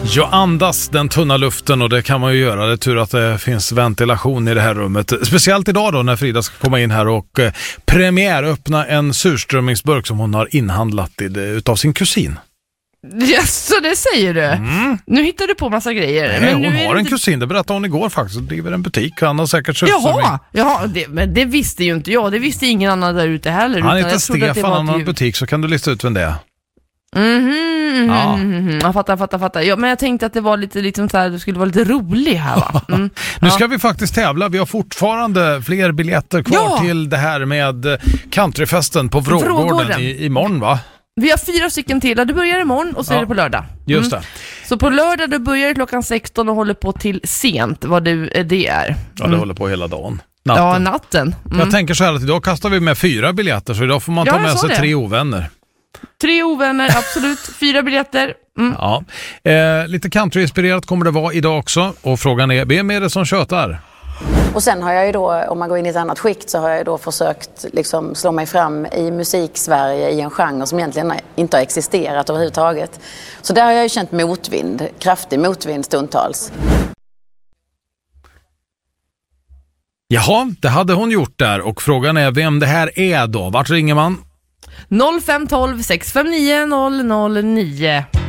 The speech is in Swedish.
Jag andas den tunna luften och det kan man ju göra. Det är tur att det finns ventilation i det här rummet. Speciellt idag då när Frida ska komma in här och öppna en surströmmingsburk som hon har inhandlat utav sin kusin. Yes, så det säger du. Nu hittar du på massa grejer. Nej, men hon nu har en kusin, det berättade hon igår faktiskt. Hon driver en butik, han har säkert Jaha, men det visste ju inte jag. Det visste ingen annan där ute heller. Han heter Stefan, han har en butik, så kan du lista ut vem det är. Jag fattar. Ja, men jag tänkte att det var lite liksom så här, det skulle vara lite rolig här va. Nu ska vi faktiskt tävla. Vi har fortfarande fler biljetter kvar till det här med countryfesten på Vrågården imorgon va? Vi har 4 stycken till. Det börjar imorgon och så är det på lördag. Just det. Så på lördag då börjar det klockan 16 och håller på till sent, vad det är. Ja, det håller på hela dagen. Natten. Jag tänker så här att idag kastar vi med 4 biljetter, så idag får man ta med sig 3 ovänner. 3 ovänner, absolut. 4 biljetter. Ja. Lite country-inspirerat kommer det vara idag också. Och frågan är, vem är det som tjötar? Och sen har jag ju då, om man går in i ett annat skikt, så har jag då försökt liksom slå mig fram i musik-Sverige i en genre som egentligen inte har existerat överhuvudtaget. Så där har jag ju känt motvind, kraftig motvind stundtals. Jaha, det hade hon gjort där. Och frågan är vem det här är då. Vart ringer man? 0512 659 009.